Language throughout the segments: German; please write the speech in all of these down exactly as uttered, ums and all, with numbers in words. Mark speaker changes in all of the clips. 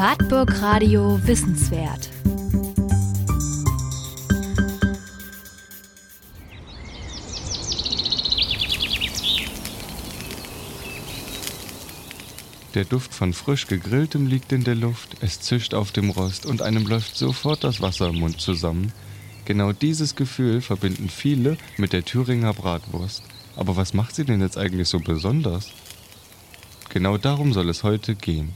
Speaker 1: Wartburg Radio Wissenswert.
Speaker 2: Der Duft von frisch Gegrilltem liegt in der Luft, es zischt auf dem Rost und einem läuft sofort das Wasser im Mund zusammen. Genau dieses Gefühl verbinden viele mit der Thüringer Bratwurst. Aber was macht sie denn jetzt eigentlich so besonders? Genau darum soll es heute gehen.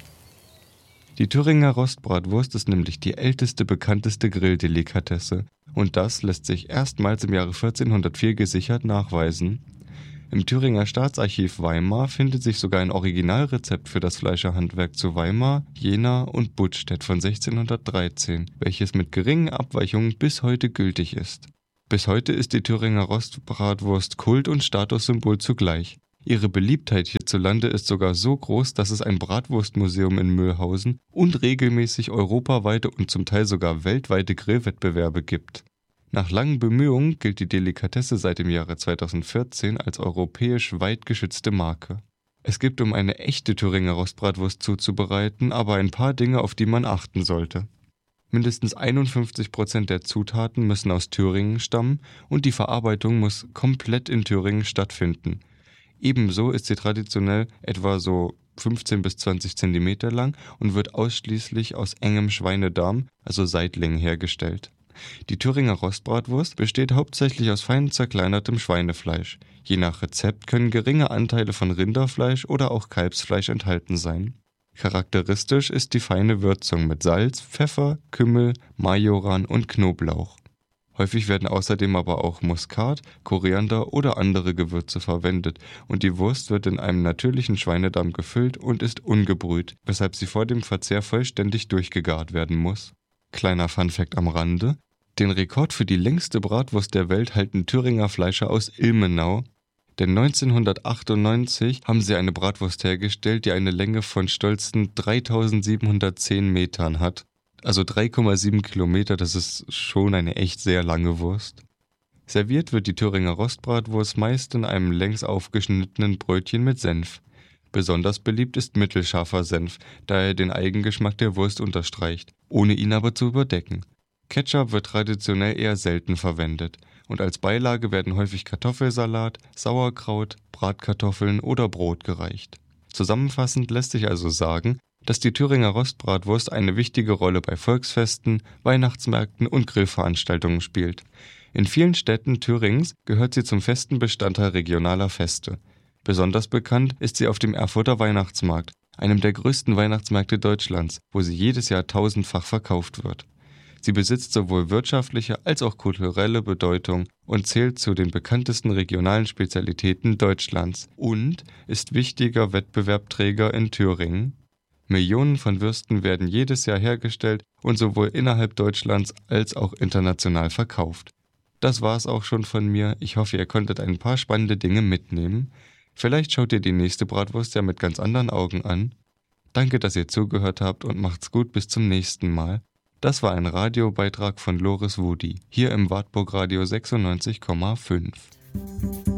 Speaker 2: Die Thüringer Rostbratwurst ist nämlich die älteste, bekannteste Grilldelikatesse. Und das lässt sich erstmals im Jahre vierzehnhundertvier gesichert nachweisen. Im Thüringer Staatsarchiv Weimar findet sich sogar ein Originalrezept für das Fleischerhandwerk zu Weimar, Jena und Budstedt von sechzehnhundertdreizehn, welches mit geringen Abweichungen bis heute gültig ist. Bis heute ist die Thüringer Rostbratwurst Kult- und Statussymbol zugleich. Ihre Beliebtheit hierzulande ist sogar so groß, dass es ein Bratwurstmuseum in Mühlhausen und regelmäßig europaweite und zum Teil sogar weltweite Grillwettbewerbe gibt. Nach langen Bemühungen gilt die Delikatesse seit dem Jahre zweitausendvierzehn als europäisch weit geschützte Marke. Es gibt, um eine echte Thüringer Rostbratwurst zuzubereiten, aber ein paar Dinge, auf die man achten sollte. Mindestens einundfünfzig Prozent der Zutaten müssen aus Thüringen stammen und die Verarbeitung muss komplett in Thüringen stattfinden. Ebenso ist sie traditionell etwa so fünfzehn bis zwanzig Zentimeter lang und wird ausschließlich aus engem Schweinedarm, also Seitlingen, hergestellt. Die Thüringer Rostbratwurst besteht hauptsächlich aus fein zerkleinertem Schweinefleisch. Je nach Rezept können geringe Anteile von Rinderfleisch oder auch Kalbsfleisch enthalten sein. Charakteristisch ist die feine Würzung mit Salz, Pfeffer, Kümmel, Majoran und Knoblauch. Häufig werden außerdem aber auch Muskat, Koriander oder andere Gewürze verwendet und die Wurst wird in einem natürlichen Schweinedarm gefüllt und ist ungebrüht, weshalb sie vor dem Verzehr vollständig durchgegart werden muss. Kleiner Funfact am Rande: Den Rekord für die längste Bratwurst der Welt halten Thüringer Fleischer aus Ilmenau, denn neunzehnhundertachtundneunzig haben sie eine Bratwurst hergestellt, die eine Länge von stolzen dreitausendsiebenhundertzehn Metern hat. Also drei Komma sieben Kilometer, das ist schon eine echt sehr lange Wurst. Serviert wird die Thüringer Rostbratwurst meist in einem längs aufgeschnittenen Brötchen mit Senf. Besonders beliebt ist mittelscharfer Senf, da er den Eigengeschmack der Wurst unterstreicht, ohne ihn aber zu überdecken. Ketchup wird traditionell eher selten verwendet und als Beilage werden häufig Kartoffelsalat, Sauerkraut, Bratkartoffeln oder Brot gereicht. Zusammenfassend lässt sich also sagen, dass die Thüringer Rostbratwurst eine wichtige Rolle bei Volksfesten, Weihnachtsmärkten und Grillveranstaltungen spielt. In vielen Städten Thürings gehört sie zum festen Bestandteil regionaler Feste. Besonders bekannt ist sie auf dem Erfurter Weihnachtsmarkt, einem der größten Weihnachtsmärkte Deutschlands, wo sie jedes Jahr tausendfach verkauft wird. Sie besitzt sowohl wirtschaftliche als auch kulturelle Bedeutung und zählt zu den bekanntesten regionalen Spezialitäten Deutschlands und ist wichtiger Wettbewerbsträger in Thüringen. Millionen von Würsten werden jedes Jahr hergestellt und sowohl innerhalb Deutschlands als auch international verkauft. Das war's auch schon von mir. Ich hoffe, ihr konntet ein paar spannende Dinge mitnehmen. Vielleicht schaut ihr die nächste Bratwurst ja mit ganz anderen Augen an. Danke, dass ihr zugehört habt und macht's gut bis zum nächsten Mal. Das war ein Radiobeitrag von Loris Woody, hier im Wartburg Radio sechsundneunzig Komma fünf.